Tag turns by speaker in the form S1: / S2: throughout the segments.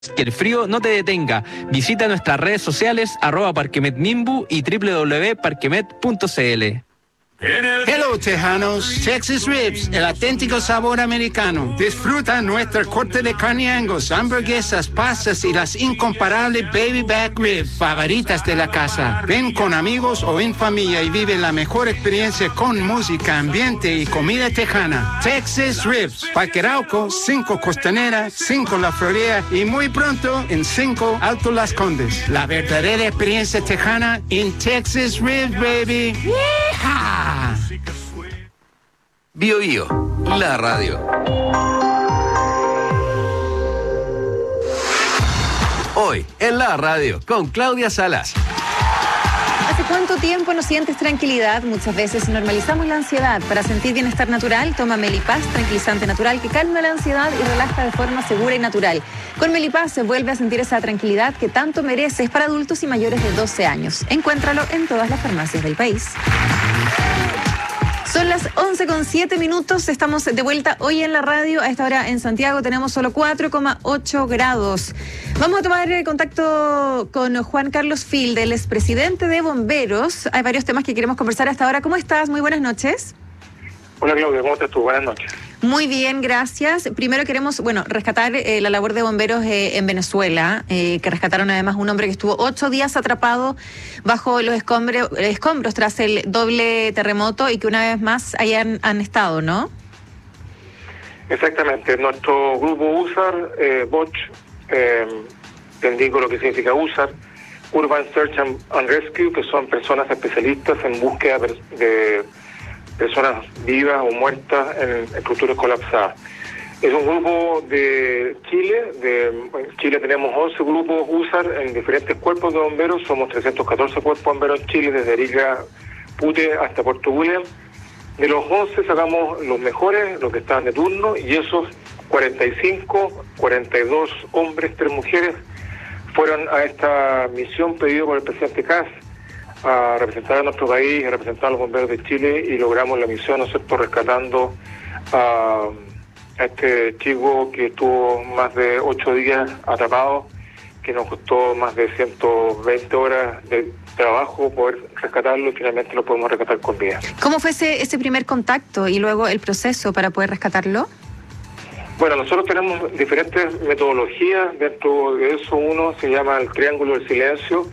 S1: Que el frío no te detenga. Visita nuestras redes sociales @parquemetmimbu y www.parquemet.cl.
S2: Hello, tejanos. Texas Ribs, el auténtico sabor americano. Disfruta nuestra corte de carne Angus, hamburguesas, pastas y las incomparables baby back ribs favoritas de la casa. Ven con amigos o en familia y vive la mejor experiencia con música, ambiente y comida tejana. Texas Ribs, Parque Arauco, 5 Costanera, 5 La Florida y muy pronto en 5 Alto Las Condes. La verdadera experiencia tejana en Texas Ribs, baby. ¡Yeehaw!
S3: Bio Bio, la radio. Hoy en la radio con Claudia Salas.
S4: ¿Hace cuánto tiempo no sientes tranquilidad? Muchas veces normalizamos la ansiedad. Para sentir bienestar natural, toma Melipaz, tranquilizante natural que calma la ansiedad y relaja de forma segura y natural. Con Melipaz se vuelve a sentir esa tranquilidad que tanto mereces para adultos y mayores de 12 años. Encuéntralo en todas las farmacias del país. Son las 11:07. Estamos de vuelta hoy en la radio. A esta hora en Santiago tenemos solo 4,8 grados. Vamos a tomar contacto con Juan Carlos Field, el expresidente de Bomberos. Hay varios temas que queremos conversar hasta ahora. ¿Cómo estás? Muy buenas noches.
S5: Hola Claudia, ¿cómo estás tú? Buenas noches.
S4: Muy bien, gracias. Primero queremos, rescatar la labor de bomberos en Venezuela, que rescataron además un hombre que estuvo 8 días atrapado bajo los escombros tras el doble terremoto y que una vez más han estado, ¿no?
S5: Exactamente. Nuestro grupo USAR, BOCH, te indico lo que significa USAR, Urban Search and Rescue, que son personas especialistas en búsqueda de personas vivas o muertas en estructuras colapsadas. Es un grupo de Chile. En Chile tenemos 11 grupos USAR en diferentes cuerpos de bomberos. Somos 314 cuerpos bomberos en Chile, desde Arica, Pute hasta Puerto William. De los 11 sacamos los mejores, los que estaban de turno, y esos 42 hombres, 3 mujeres, fueron a esta misión pedida por el presidente Kast a representar a nuestro país, a representar a los bomberos de Chile, y logramos la misión, ¿no es cierto?, rescatando a este chico que estuvo más de 8 días atrapado, que nos costó más de 120 horas de trabajo poder rescatarlo, y finalmente lo podemos rescatar con vida.
S4: ¿Cómo fue ese primer contacto y luego el proceso para poder rescatarlo?
S5: Bueno, nosotros tenemos diferentes metodologías. Dentro de eso, uno se llama el Triángulo del Silencio,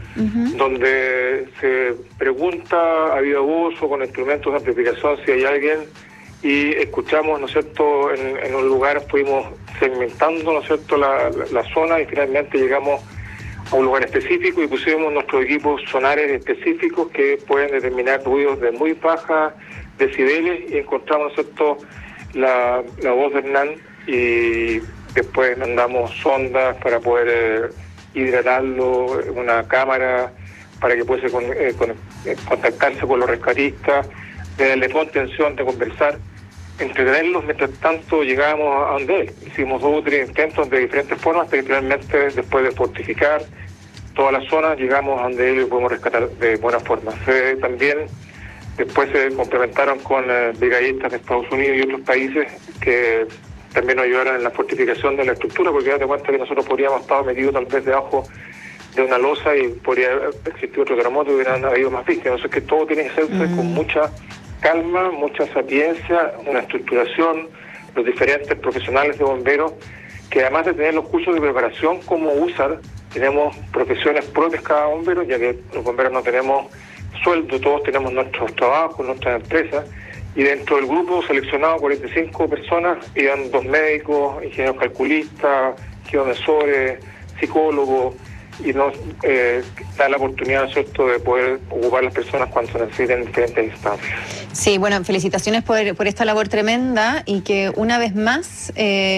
S5: donde se pregunta a viva voz o con instrumentos de amplificación si hay alguien, y escuchamos, ¿no es cierto?, en un lugar, fuimos segmentando, ¿no es cierto?, la zona, y finalmente llegamos a un lugar específico y pusimos nuestros equipos sonares específicos que pueden determinar ruidos de muy baja decibeles, y encontramos, ¿no es cierto?, la voz de Hernán, y después mandamos sondas para poder hidratarlo, una cámara para que pudiese contactarse con los rescatistas, de darle contención, de conversar, entretenerlos. Mientras tanto llegábamos a donde él. Hicimos 2 o 3 intentos de diferentes formas, hasta que finalmente, después de fortificar toda la zona, llegamos a donde él y lo podemos rescatar de buena forma. También después se complementaron con brigadistas de Estados Unidos y otros países que también nos ayudaron en la fortificación de la estructura, porque date cuenta que nosotros podríamos estar metidos tal vez debajo de una losa y podría existir otro terremoto y hubieran habido más víctimas. Entonces, que todo tiene que hacerse con mucha calma, mucha sapiencia, una estructuración, los diferentes profesionales de bomberos, que además de tener los cursos de preparación como USAR, tenemos profesiones propias cada bombero, ya que los bomberos no tenemos sueldo, todos tenemos nuestros trabajos, nuestras empresas, y dentro del grupo seleccionado 45 personas, iban 2 médicos, ingenieros calculistas, geomesores, psicólogos, y nos da la oportunidad, ¿no es cierto?, de poder ocupar las personas cuando se necesiten en diferentes instancias.
S4: Sí, bueno, felicitaciones por esta labor tremenda, y que una vez más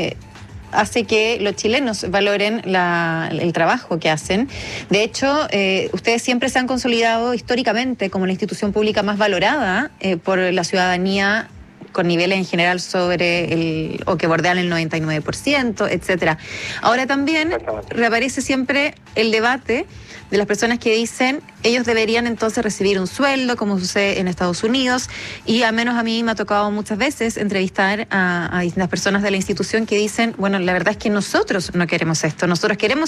S4: hace que los chilenos valoren el trabajo que hacen. De hecho, ustedes siempre se han consolidado históricamente como la institución pública más valorada por la ciudadanía con niveles en general o que bordean el 99%, etcétera. Ahora también reaparece siempre el debate de las personas que dicen ellos deberían entonces recibir un sueldo, como sucede en Estados Unidos, y al menos a mí me ha tocado muchas veces entrevistar a distintas personas de la institución que dicen, bueno, la verdad es que nosotros no queremos esto, nosotros queremos